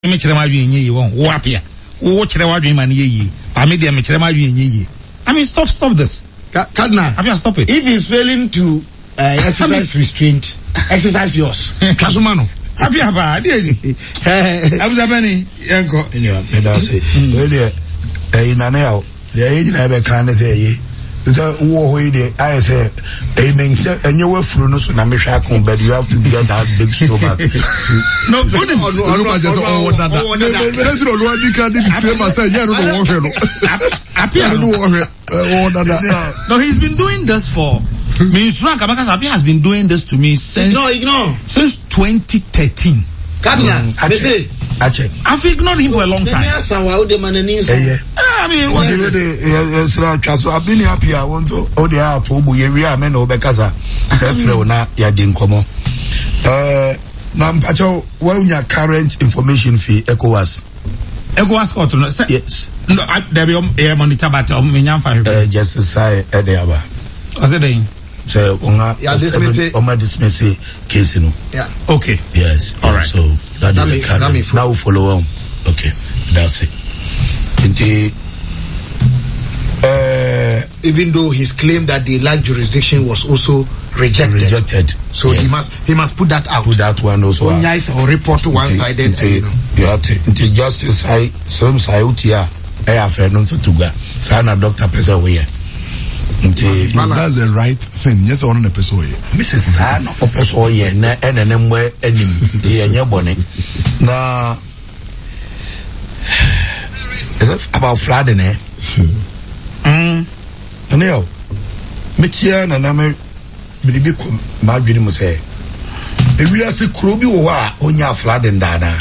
me chere ma dwen ye won wo apia wo chere wa dwen ma ne ye ba me de me chere ma dwen ye. I mean, stop this. Cardinal, I mean, stop it. If he's failing to exercise restraint, exercise yours. Kasumano. Apia ba dey. Abuza bani yanko. Me da say. Inaneo. Dey na be kan say so wo hoy dey I say enye we furu no so na me hwa kon but you have to get that big stomach. No just all that. No, he's been doing this for Minister Kabaka Apia has been doing this to me since 2013. I've ignored him for a long time. I mean, what is it? I've been happy. I want to all the out to Buyeria men over Casa. Yadinkomo. Nampacho, well, your current information fee, ECOWAS. ECOWAS got to know. Yes. No, there be a monitor, but just to say, Edeaba. What's it saying? So, dismiss case, you know. Yeah. Okay. Yes. All right. So, that is now follow on. Okay. That's it. Even though his claim that the large jurisdiction was also rejected. So yes. he must put that out. Put that one also out. Nice or report to one-sided. You have to. Justice, some Sautia, I have heard no to go. Sana Dr. Pesaway. That's the right thing. Yes, on the episode. Mrs. San Oposoye, and where any the bonnet. Now, about flooding, eh? Now, Michian and I'm Bibi Margaret Muse. If we are sick, Krubi wa on your flooding dada.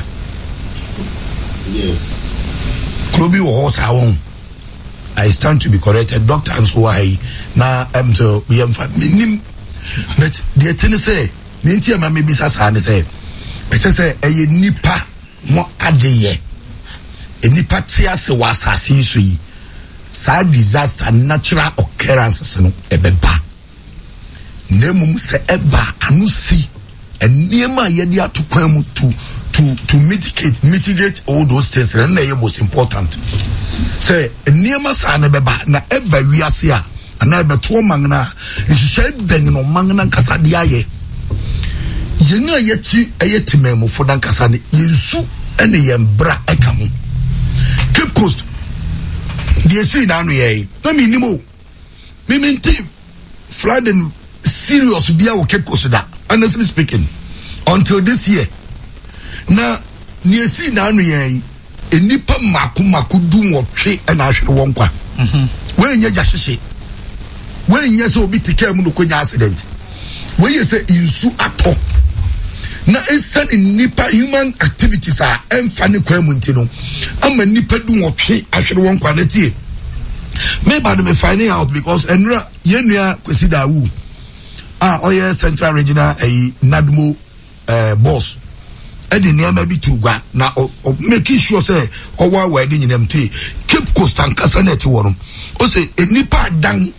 Krubi was our own. I stand to be corrected. Doctor and so I now am to be minim. But the thing say, Nintia maybe Sassan say, but I say a nipa mo adeye. A nipa tias was a sui. Sad disaster, natural occurrences no ebeba. Nemum se eba anusi. And Nema yedia to kwemu to mitigate all those things. And they are most important. Say Nema sana beba na eba wiasia. And I bet one mangna is shed bang no mangna casadiaye. Yenga yeti memo for dan casani. Yesu and the yembra ekamu. Cape Coast. The sea now ye. I mean, Nemo. Mimenti flooding serious beer or Cape Coast da. Honestly speaking, until this year. Now, near sea now ye. A nipa maku do what she and I should want qua. When you just say, when you so be to care munukonya accident. When you say you su ato. Na esa in nipa human activities are funny kwamuntino. I'm a nipa do what she I should want quality. Maybe I'm finding out because enra yenya kwesida wu. Oye Central Regional Nadmo boss. Edi near be to gwa na making sure say owa wedding in MT Cape Coast and Casanet worum. O say a nipa dan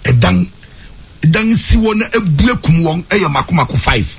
si wona ebuekum won makumako 5.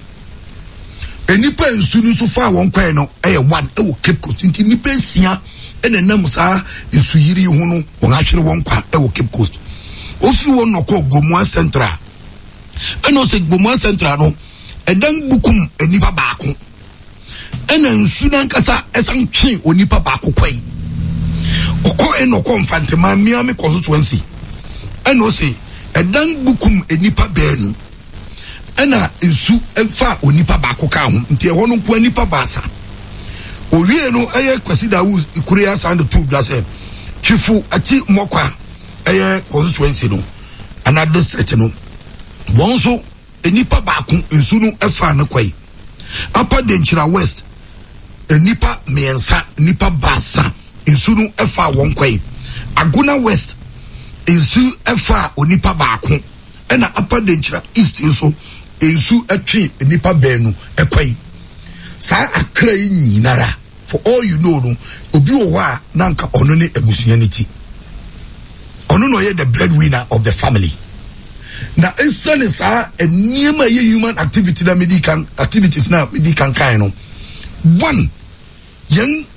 A nipa nsunu so far won kwan no 1 Cape Coast nti nipa nsia enenam saa nsuyiri hu no won ahwere won kwa Cape Coast. O fi won no ko Gomua Central. Eno say Gomua Central no edan bukum enipa baako. Ena nsunan kasa esan twen onipa baako kwai. Oko enoko mfantema Miami constituency. Eno say edan bukum enipa beenu. Ena nsu emfa onipa baako ka ho. Nti ehwo no ko enipa baasa. Owie no eye kwasida wu Ikuria Sound to da say chifu ati mokwa eye constituency no. Ana district no. Wonso enipa baako nsu no efa na kwai. Upper Denchira West nipa miensa nipa basa insunu efa wonkwai. Aguna West insu efa onipa baako. Ena Upper Denchira East inso insu etwe nipa beenu ekwai. Sa akra nyinara for all you know no obi wo a nanka ono ne abusuaniti. Ono no ye the breadwinner of the family. Na insane sa enima ye human activity na medical activities na medical kind no. One Young